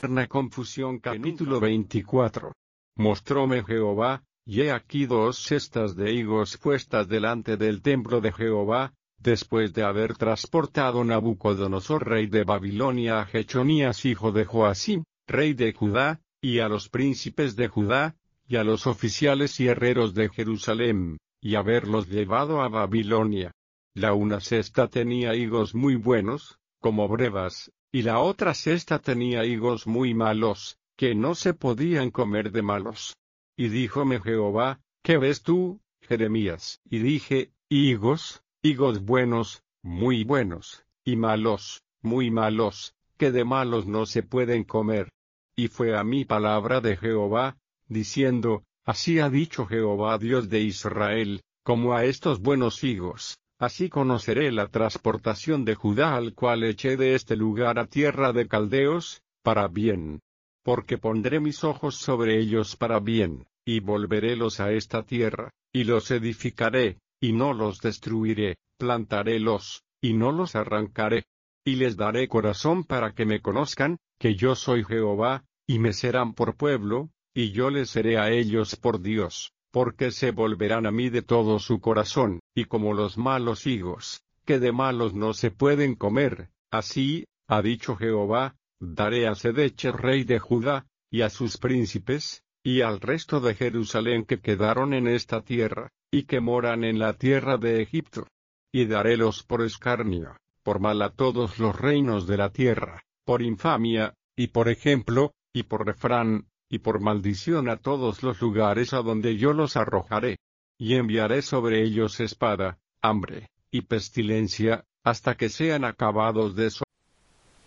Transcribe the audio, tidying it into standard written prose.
eterna confusión. Capítulo 24. Mostróme Jehová, y he aquí 2 cestas de higos puestas delante del templo de Jehová, después de haber transportado Nabucodonosor rey de Babilonia a Jechonías hijo de Joacim, rey de Judá, y a los príncipes de Judá, y a los oficiales y herreros de Jerusalén, y haberlos llevado a Babilonia. La una cesta tenía higos muy buenos, como brevas, y la otra cesta tenía higos muy malos, que no se podían comer de malos. Y díjome Jehová, ¿qué ves tú, Jeremías? Y dije, higos buenos, muy buenos, y malos, muy malos, que de malos no se pueden comer. Y fue a mí palabra de Jehová, diciendo, así ha dicho Jehová Dios de Israel, como a estos buenos higos, así conoceré la transportación de Judá al cual eché de este lugar a tierra de caldeos, para bien. Porque pondré mis ojos sobre ellos para bien, y volverélos a esta tierra, y los edificaré, y no los destruiré, plantarélos, y no los arrancaré. Y les daré corazón para que me conozcan, que yo soy Jehová, y me serán por pueblo, y yo les seré a ellos por Dios, porque se volverán a mí de todo su corazón, y como los malos higos, que de malos no se pueden comer, así, ha dicho Jehová, daré a Sedeche rey de Judá, y a sus príncipes, y al resto de Jerusalén que quedaron en esta tierra, y que moran en la tierra de Egipto. Y darélos por escarnio, por mal a todos los reinos de la tierra, por infamia, y por ejemplo, y por refrán, y por maldición a todos los lugares a donde yo los arrojaré. Y enviaré sobre ellos espada, hambre, y pestilencia, hasta que sean acabados de